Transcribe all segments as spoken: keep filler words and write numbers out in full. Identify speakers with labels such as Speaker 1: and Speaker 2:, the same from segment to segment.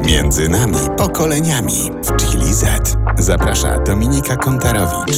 Speaker 1: Między nami pokoleniami w Chili Z. Zaprasza Dominika Kontarowicz.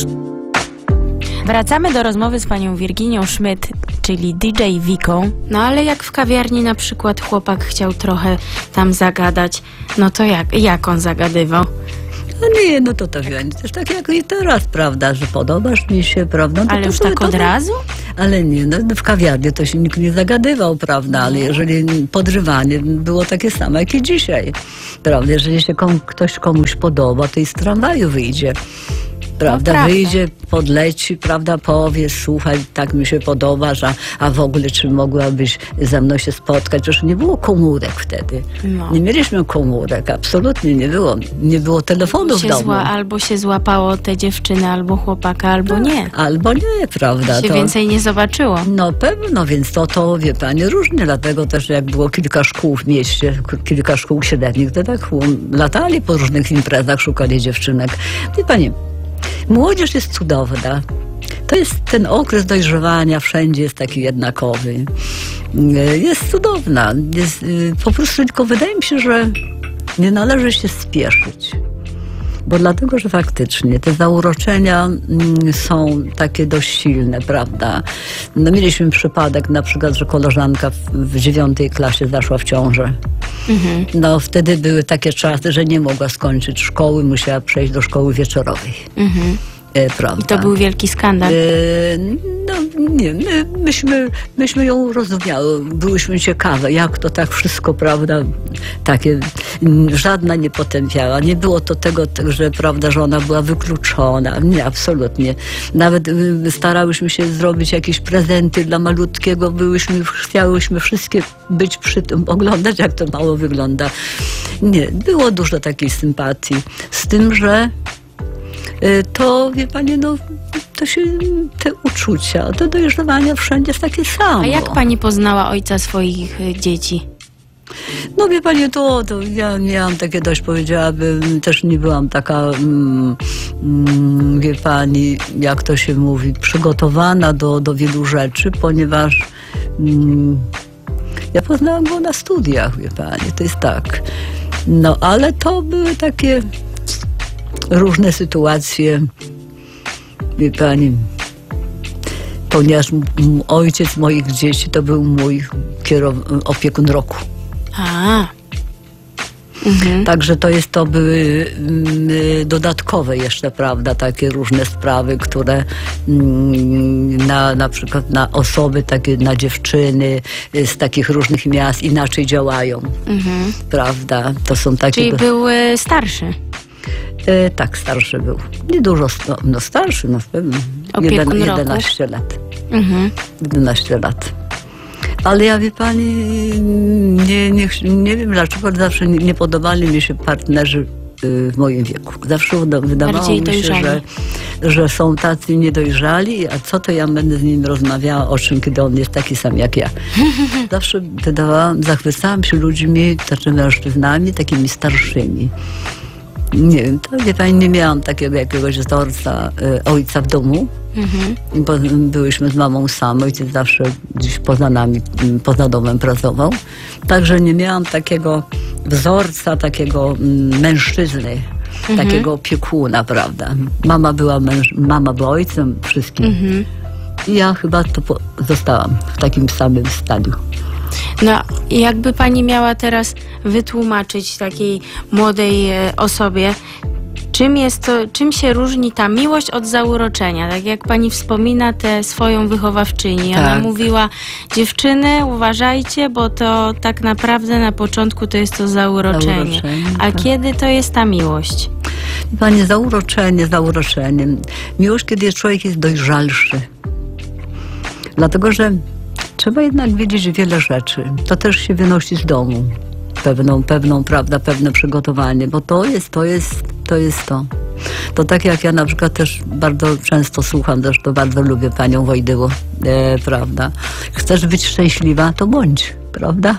Speaker 2: Wracamy do rozmowy z panią Virginią Schmidt, czyli D J Wiką. No ale jak w kawiarni na przykład chłopak chciał trochę tam zagadać, no to jak, jak on zagadywał?
Speaker 3: No nie, no to to też tak jak i teraz, prawda, że podobasz mi się, prawda? No
Speaker 2: ale
Speaker 3: to,
Speaker 2: już
Speaker 3: to,
Speaker 2: tak
Speaker 3: to,
Speaker 2: od
Speaker 3: to,
Speaker 2: razu?
Speaker 3: Ale nie, no w kawiarni to się nikt nie zagadywał, prawda, ale jeżeli podrywanie było takie samo jak i dzisiaj, prawda, jeżeli się kom, ktoś komuś podoba, to i z tramwaju wyjdzie. Prawda,
Speaker 2: no,
Speaker 3: wyjdzie, podleci, prawda, powie, słuchaj, tak mi się podoba, że, a w ogóle czy mogłabyś ze mną się spotkać? Przecież nie było komórek wtedy. No. Nie mieliśmy komórek, absolutnie nie było. Nie było telefonów w domu.
Speaker 2: Zła, albo się złapało te dziewczyny, albo chłopaka, albo
Speaker 3: tak,
Speaker 2: nie.
Speaker 3: Albo nie, prawda.
Speaker 2: Się to więcej nie zobaczyło.
Speaker 3: No pewno, więc to, to wie pani, różnie, dlatego też jak było kilka szkół w mieście, kilka szkół średnich, to tak latali po różnych imprezach, szukali dziewczynek. Wie pani, młodzież jest cudowna. To jest ten okres dojrzewania, wszędzie jest taki jednakowy. Jest cudowna. Jest, po prostu tylko wydaje mi się, że nie należy się spieszyć. Bo dlatego, że faktycznie te zauroczenia są takie dość silne, prawda? No, mieliśmy przypadek na przykład, że koleżanka w, w dziewiątej klasie zaszła w ciążę. Mhm. No wtedy były takie czasy, że nie mogła skończyć szkoły, musiała przejść do szkoły wieczorowej. Mhm. E, prawda?
Speaker 2: I to był wielki skandal. E,
Speaker 3: no nie, my, myśmy, myśmy ją rozumiały, byłyśmy ciekawe, jak to tak wszystko, prawda, takie, żadna nie potępiała. Nie było to tego, że, prawda, że ona była wykluczona. Nie, absolutnie. Nawet starałyśmy się zrobić jakieś prezenty dla malutkiego, byłyśmy, chciałyśmy wszystkie być przy tym, oglądać, jak to mało wygląda. Nie, było dużo takiej sympatii. Z tym, że to, wie pani, no, to się, te uczucia, to dojrzewania wszędzie jest takie samo.
Speaker 2: A jak pani poznała ojca swoich dzieci?
Speaker 3: No wie pani, to, to ja miałam takie dość, powiedziałabym, też nie byłam taka, mm, mm, wie pani, jak to się mówi, przygotowana do, do wielu rzeczy, ponieważ mm, ja poznałam go na studiach, wie pani, to jest tak. No, ale to były takie różne sytuacje, wie pani, ponieważ m- ojciec moich dzieci to był mój kierow- opiekun roku.
Speaker 2: A. Mhm.
Speaker 3: Także to jest, to były y, dodatkowe jeszcze, prawda, takie różne sprawy, które y, na, na przykład na osoby, takie, na dziewczyny y, z takich różnych miast inaczej działają, mhm. prawda, to są takie...
Speaker 2: Czyli był y, starszy?
Speaker 3: E, tak, starszy był. Niedużo, no, no starszy, no pewnie.
Speaker 2: Opiekun roku?
Speaker 3: jedenaście lat.
Speaker 2: Mhm.
Speaker 3: jedenaście lat. Ale ja, wie pani, nie, nie, nie wiem dlaczego, zawsze nie, nie podobali mi się partnerzy y, w moim wieku. Zawsze wydawało
Speaker 2: Bardziej
Speaker 3: mi się, że, że są tacy niedojrzali, a co to ja będę z nim rozmawiała o czym, kiedy on jest taki sam jak ja. Zawsze wydawałam, zachwycałam się ludźmi, znaczy mężczyznami, takimi starszymi. Nie wiem, to wie pani, nie miałam takiego jakiegoś wzorca y, ojca w domu. Mhm. Bo byłyśmy z mamą same, ojciec zawsze gdzieś poza nami, poza domem pracował. Także nie miałam takiego wzorca, takiego mm, mężczyzny, mhm. takiego opiekuna, prawda. Mama była, męż, mama była ojcem wszystkim. Mhm. I ja chyba to po, zostałam w takim samym stadium.
Speaker 2: No, jakby pani miała teraz wytłumaczyć takiej młodej e, osobie, czym jest to, czym się różni ta miłość od zauroczenia? Tak jak pani wspomina tę swoją wychowawczyni. Ona tak. mówiła, dziewczyny, uważajcie, bo to tak naprawdę na początku to jest to zauroczenie. zauroczenie A tak. kiedy to jest ta miłość?
Speaker 3: Pani, zauroczenie, zauroczenie. Miłość, kiedy człowiek jest dojrzalszy. Dlatego, że trzeba jednak wiedzieć wiele rzeczy. To też się wynosi z domu. Pewną, pewną, prawda, pewne przygotowanie, bo to jest, to jest, to jest to. To tak jak ja na przykład też bardzo często słucham, zresztą bardzo lubię panią Wojdyłę, e, prawda. Chcesz być szczęśliwa, to bądź, prawda?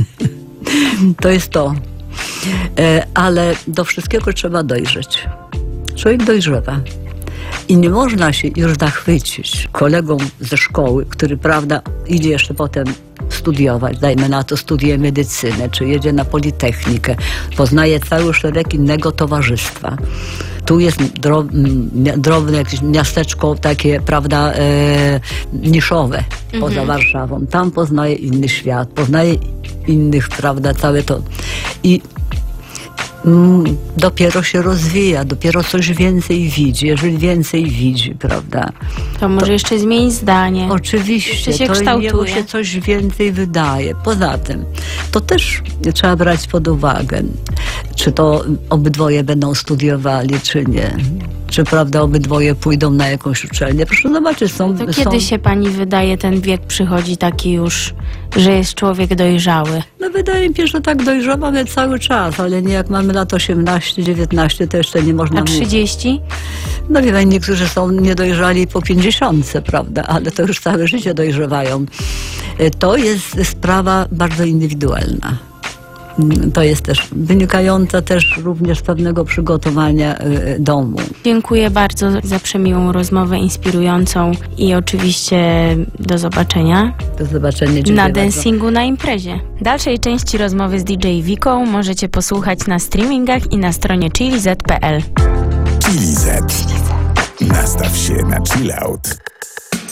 Speaker 3: To jest to. E, ale do wszystkiego trzeba dojrzeć. Człowiek dojrzewa. I nie można się już zachwycić kolegą ze szkoły, który, prawda, idzie jeszcze potem studiować, dajmy na to studiuje medycynę, czy jedzie na Politechnikę, poznaje cały szereg innego towarzystwa. Tu jest drobne jakieś miasteczko takie, prawda, e, niszowe poza
Speaker 2: Mhm.
Speaker 3: Warszawą. Tam poznaje inny świat, poznaje innych, prawda, całe to. I mm, dopiero się rozwija, dopiero coś więcej widzi. Jeżeli więcej widzi, prawda.
Speaker 2: To może jeszcze zmienić zdanie.
Speaker 3: Oczywiście,
Speaker 2: Jeszcze się
Speaker 3: to
Speaker 2: kształtuje.
Speaker 3: jemu się coś więcej wydaje. Poza tym, to też trzeba brać pod uwagę, czy to obydwoje będą studiowali, czy nie. Czy, prawda, obydwoje pójdą na jakąś uczelnię. Proszę zobaczyć, są...
Speaker 2: To
Speaker 3: są
Speaker 2: kiedy się pani wydaje, ten wiek przychodzi taki już, że jest człowiek dojrzały?
Speaker 3: No wydaje mi się, że tak dojrzewamy cały czas, ale nie jak mamy lat osiemnaście, dziewiętnaście, to jeszcze nie można
Speaker 2: A
Speaker 3: mówić.
Speaker 2: trzydzieści?
Speaker 3: No wie pani, niektórzy są niedojrzali po pięćdziesiątce, prawda, ale to już całe życie dojrzewają. To jest sprawa bardzo indywidualna. To jest też wynikająca też również z pewnego przygotowania y, domu.
Speaker 2: Dziękuję bardzo za przemiłą rozmowę, inspirującą i oczywiście do zobaczenia
Speaker 3: Do zobaczenia. Dziękuję
Speaker 2: na
Speaker 3: bardzo.
Speaker 2: dancingu na imprezie. Dalszej części rozmowy z D J Wiką możecie posłuchać na streamingach i na stronie chili kropka z kropka p l.
Speaker 1: Chili Z. Nastaw się na chill out.